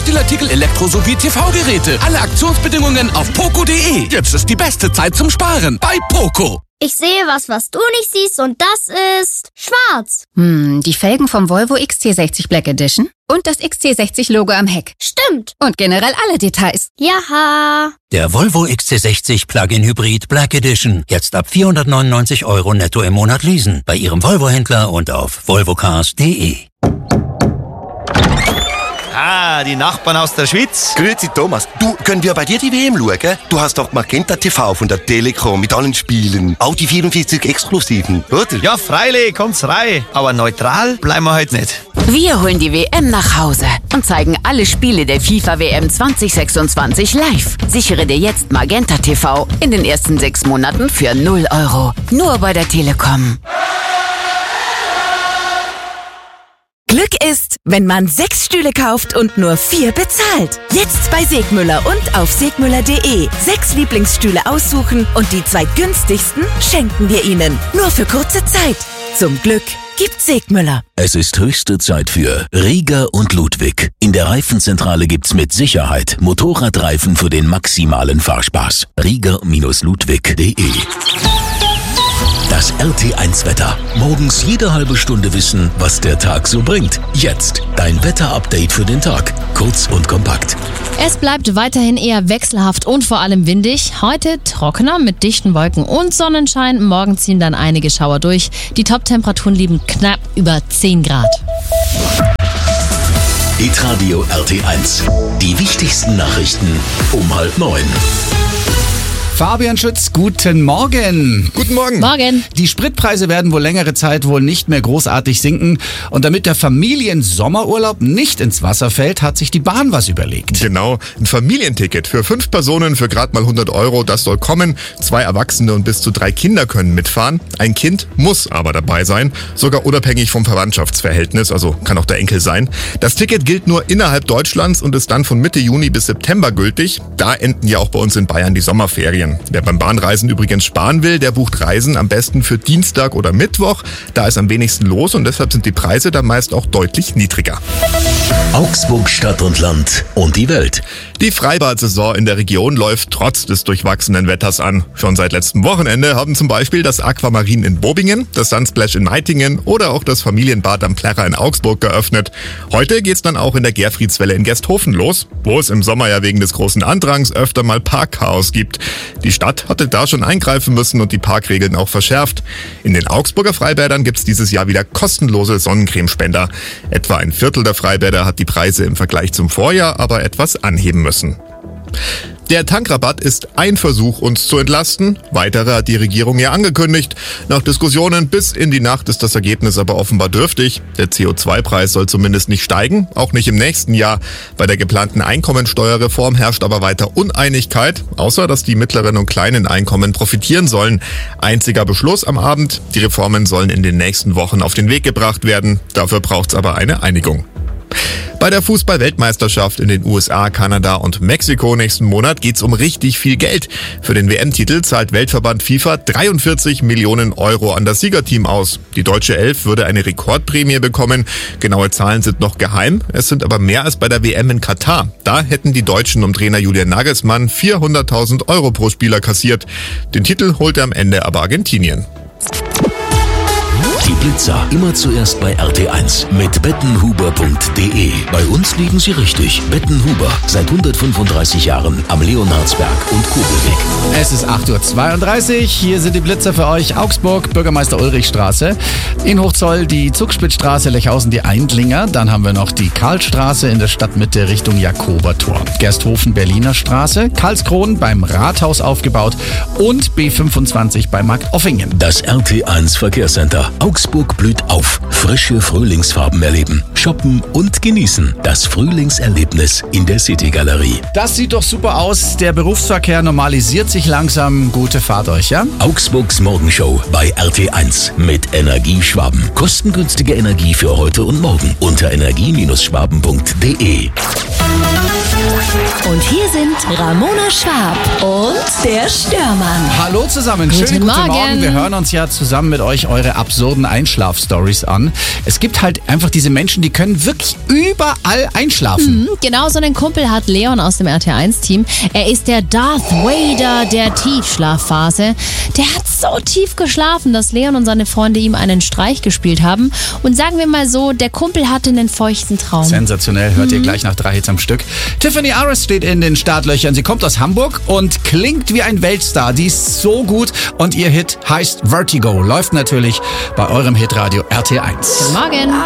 Sportartikel, Elektro- sowie TV-Geräte. Alle Aktionsbedingungen auf poco.de. Jetzt ist die beste Zeit zum Sparen bei Poco. Ich sehe was du nicht siehst und das ist schwarz. Die Felgen vom Volvo XC60 Black Edition und das XC60-Logo am Heck. Stimmt. Und generell alle Details. Jaha. Der Volvo XC60 Plug-in Hybrid Black Edition. Jetzt ab 499 € netto im Monat leasen. Bei Ihrem Volvo-Händler und auf volvocars.de. Ah, die Nachbarn aus der Schweiz. Grüezi Thomas. Du, können wir bei dir die WM schauen? Du hast doch Magenta TV von der Telekom mit allen Spielen. Auch die 44 Exklusiven, oder? Ja, freilich, kommt's rein. Aber neutral bleiben wir heute nicht. Wir holen die WM nach Hause und zeigen alle Spiele der FIFA-WM 2026 live. Sichere dir jetzt Magenta TV in den ersten 6 Monaten für 0 €. Nur bei der Telekom. Glück ist, wenn man 6 Stühle kauft und nur 4 bezahlt. Jetzt bei Segmüller und auf segmüller.de. 6 Lieblingsstühle aussuchen und die 2 günstigsten schenken wir Ihnen. Nur für kurze Zeit. Zum Glück gibt Segmüller. Es ist höchste Zeit für Rieger und Ludwig. In der Reifenzentrale gibt's mit Sicherheit Motorradreifen für den maximalen Fahrspaß. Rieger-ludwig.de. Das RT1-Wetter. Morgens jede halbe Stunde wissen, was der Tag so bringt. Jetzt dein Wetter-Update für den Tag. Kurz und kompakt. Es bleibt weiterhin eher wechselhaft und vor allem windig. Heute trockener mit dichten Wolken und Sonnenschein. Morgen ziehen dann einige Schauer durch. Die Top-Temperaturen liegen knapp über 10 Grad. Hitradio RT1. Die wichtigsten Nachrichten um 8:30. Fabian Schütz, guten Morgen. Guten Morgen. Morgen. Die Spritpreise werden wohl längere Zeit wohl nicht mehr großartig sinken. Und damit der Familiensommerurlaub nicht ins Wasser fällt, hat sich die Bahn was überlegt. Genau, ein Familienticket für 5 Personen für gerade mal 100 €, das soll kommen. 2 Erwachsene und bis zu 3 Kinder können mitfahren. Ein Kind muss aber dabei sein, sogar unabhängig vom Verwandtschaftsverhältnis, also kann auch der Enkel sein. Das Ticket gilt nur innerhalb Deutschlands und ist dann von Mitte Juni bis September gültig. Da enden ja auch bei uns in Bayern die Sommerferien. Wer beim Bahnreisen übrigens sparen will, der bucht Reisen am besten für Dienstag oder Mittwoch. Da ist am wenigsten los und deshalb sind die Preise dann meist auch deutlich niedriger. Augsburg, Stadt und Land und die Welt. Die Freibad-Saison in der Region läuft trotz des durchwachsenen Wetters an. Schon seit letztem Wochenende haben zum Beispiel das Aquamarin in Bobingen, das Sunsplash in Meitingen oder auch das Familienbad am Plärrer in Augsburg geöffnet. Heute geht's dann auch in der Gerfriedswelle in Gersthofen los, wo es im Sommer ja wegen des großen Andrangs öfter mal Parkchaos gibt. Die Stadt hatte da schon eingreifen müssen und die Parkregeln auch verschärft. In den Augsburger Freibädern gibt's dieses Jahr wieder kostenlose Sonnencremespender. Etwa ein Viertel der Freibäder hat die Preise im Vergleich zum Vorjahr aber etwas anheben müssen. Der Tankrabatt ist ein Versuch, uns zu entlasten. Weitere hat die Regierung ja angekündigt. Nach Diskussionen bis in die Nacht ist das Ergebnis aber offenbar dürftig. Der CO2-Preis soll zumindest nicht steigen, auch nicht im nächsten Jahr. Bei der geplanten Einkommensteuerreform herrscht aber weiter Uneinigkeit, außer dass die mittleren und kleinen Einkommen profitieren sollen. Einziger Beschluss am Abend: die Reformen sollen in den nächsten Wochen auf den Weg gebracht werden. Dafür braucht's aber eine Einigung. Bei der Fußball-Weltmeisterschaft in den USA, Kanada und Mexiko nächsten Monat geht's um richtig viel Geld. Für den WM-Titel zahlt Weltverband FIFA 43 Millionen € an das Siegerteam aus. Die deutsche Elf würde eine Rekordprämie bekommen. Genaue Zahlen sind noch geheim. Es sind aber mehr als bei der WM in Katar. Da hätten die Deutschen um Trainer Julian Nagelsmann 400.000 € pro Spieler kassiert. Den Titel holte am Ende aber Argentinien. Die Blitzer immer zuerst bei RT1 mit bettenhuber.de. Bei uns liegen Sie richtig. Bettenhuber, seit 135 Jahren am Leonhardsberg und Kugelweg. Es ist 8:32 Uhr. Hier sind die Blitzer für euch. Augsburg, Bürgermeister-Ulrich-Straße. In Hochzoll die Zugspitzstraße, Lechhausen die Eindlinger. Dann haben wir noch die Karlstraße in der Stadtmitte Richtung Jakobertor. Gersthofen, Berliner Straße. Karlskron beim Rathaus aufgebaut. Und B25 bei Markt Offingen. Das RT1 Verkehrscenter. Augsburg blüht auf. Frische Frühlingsfarben erleben, shoppen und genießen. Das Frühlingserlebnis in der City-Galerie. Das sieht doch super aus. Der Berufsverkehr normalisiert sich langsam. Gute Fahrt euch, ja? Augsburgs Morgenshow bei RT1 mit Energie Schwaben. Kostengünstige Energie für heute und morgen unter energie-schwaben.de. Und hier sind Ramona Schwab und der Störmann. Hallo zusammen, Guten schönen guten Morgen. Morgen. Wir hören uns ja zusammen mit euch eure absurden Einschlaf-Stories an. Es gibt halt einfach diese Menschen, die können wirklich überall einschlafen. Genau so einen Kumpel hat Leon aus dem RT1-Team. Er ist der Darth Vader der Tiefschlafphase. Der hat so tief geschlafen, dass Leon und seine Freunde ihm einen Streich gespielt haben. Und sagen wir mal so, der Kumpel hatte einen feuchten Traum. Sensationell, hört ihr gleich nach 3 Hits am Stück. Tiffany Aris steht in den Startlöchern. Sie kommt aus Hamburg und klingt wie ein Weltstar. Die ist so gut und ihr Hit heißt Vertigo. Läuft natürlich bei eurem Hitradio RT1. Guten Morgen.